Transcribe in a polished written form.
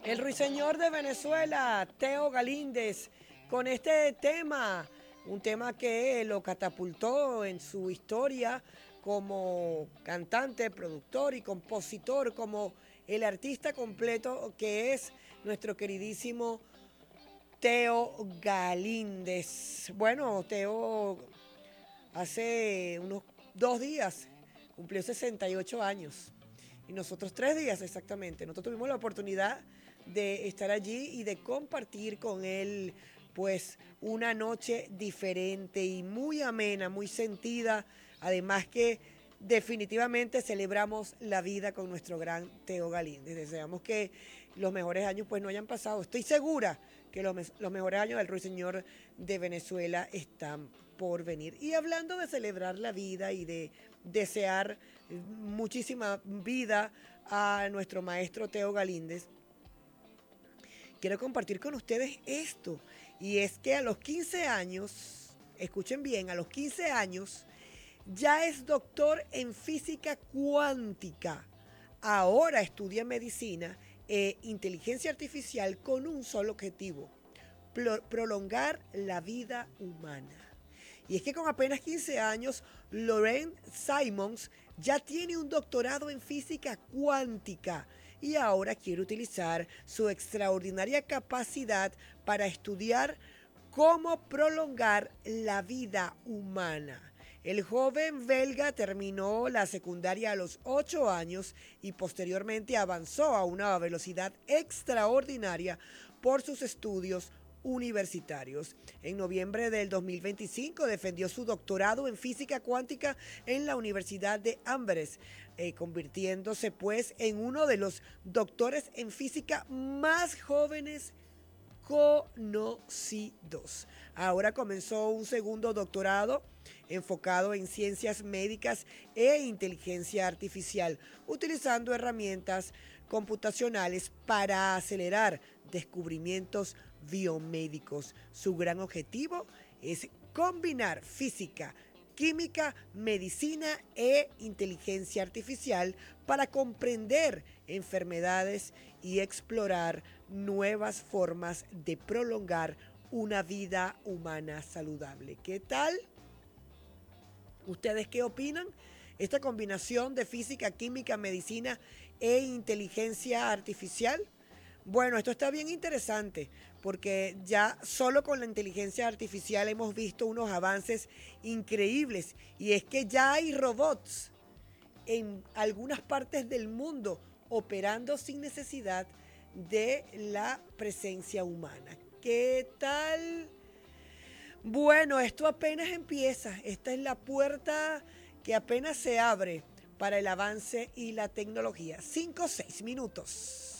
El ruiseñor de Venezuela, Teo Galíndez, con este tema, un tema que lo catapultó en su historia como cantante, productor y compositor, como el artista completo que es nuestro queridísimo Teo Galíndez. Bueno, Teo hace unos 2 días cumplió 68 años. Y nosotros 3 días exactamente. Nosotros tuvimos la oportunidad de estar allí y de compartir con él pues una noche diferente y muy amena, muy sentida. Además que definitivamente celebramos la vida con nuestro gran Teo Galíndez. Deseamos que los mejores años pues no hayan pasado. Estoy segura que los mejores años del Ruiseñor de Venezuela están por venir. Y hablando de celebrar la vida y de desear muchísima vida a nuestro maestro Teo Galíndez, quiero compartir con ustedes esto. Y es que a los 15 años, escuchen bien, a los 15 años ya es doctor en física cuántica. Ahora estudia medicina e inteligencia artificial con un solo objetivo: prolongar la vida humana. Y es que con apenas 15 años, Lorraine Simons ya tiene un doctorado en física cuántica y ahora quiere utilizar su extraordinaria capacidad para estudiar cómo prolongar la vida humana. El joven belga terminó la secundaria a los 8 años y posteriormente avanzó a una velocidad extraordinaria por sus estudios universitarios. En noviembre del 2025 defendió su doctorado en física cuántica en la Universidad de Amberes, convirtiéndose pues en uno de los doctores en física más jóvenes conocidos. Ahora comenzó un segundo doctorado enfocado en ciencias médicas e inteligencia artificial, utilizando herramientas computacionales para acelerar descubrimientos biomédicos. Su gran objetivo es combinar física, química, medicina e inteligencia artificial para comprender enfermedades y explorar nuevas formas de prolongar una vida humana saludable. ¿Qué tal? ¿Ustedes qué opinan? Esta combinación de física, química, medicina e inteligencia artificial. Bueno, esto está bien interesante porque ya solo con la inteligencia artificial hemos visto unos avances increíbles, y es que ya hay robots en algunas partes del mundo operando sin necesidad de la presencia humana. ¿Qué tal? Bueno, esto apenas empieza. Esta es la puerta que apenas se abre para el avance y la tecnología. 5 o 6 minutos.